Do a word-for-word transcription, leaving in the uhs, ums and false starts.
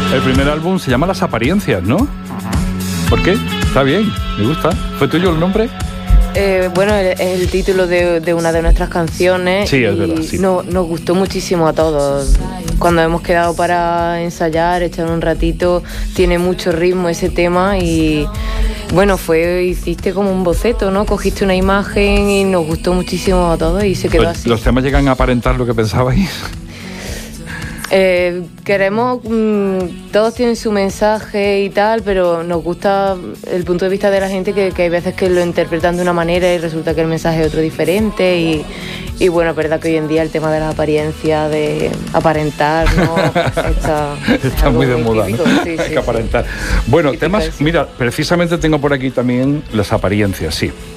El primer álbum se llama Las Apariencias, ¿no? Uh-huh. ¿Por qué? Está bien, me gusta. ¿Fue tuyo el nombre? Eh, bueno, es el título de, de una de nuestras canciones. Sí, es y verdad, sí. No, nos gustó muchísimo a todos. Cuando hemos quedado para ensayar, echar un ratito, tiene mucho ritmo ese tema y bueno, fue, hiciste como un boceto, ¿no? Cogiste una imagen y nos gustó muchísimo a todos y se quedó ¿Los, así. ¿Los temas llegan a aparentar lo que pensabais? Eh, queremos, mmm, todos tienen su mensaje y tal, pero nos gusta el punto de vista de la gente que, que hay veces que lo interpretan de una manera y resulta que el mensaje es otro diferente y, y bueno, es verdad que hoy en día el tema de la apariencia, de aparentar, ¿no? Está, Está muy de moda, típico, ¿no? sí, Hay sí, que aparentar. Bueno, típico temas, eso. mira, precisamente tengo por aquí también Las Apariencias, sí.